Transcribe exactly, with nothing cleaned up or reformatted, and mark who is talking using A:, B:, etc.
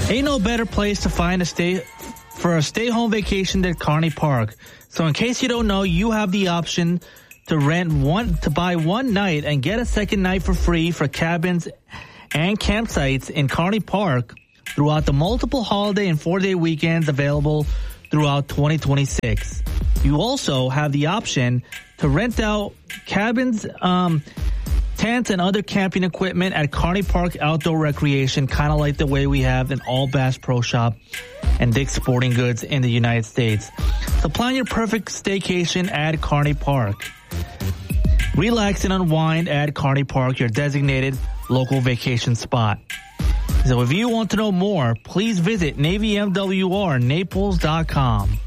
A: Ain't no better place to find a stay for a stay-home vacation than Kearney Park. So in case you don't know, you have the option to rent one, to buy one night and get a second night for free for cabins and campsites in Kearney Park throughout the multiple holiday and four-day weekends available throughout twenty twenty-six. You also have the option to rent out cabins, um, tents, and other camping equipment at Kearney Park Outdoor Recreation, kind of like the way we have in all Bass Pro Shop and Dick's Sporting Goods in the United States. So plan your perfect staycation at Kearney Park. Relax and unwind at Kearney Park, your designated local vacation spot. So if you want to know more, please visit Navy M W R Naples dot com.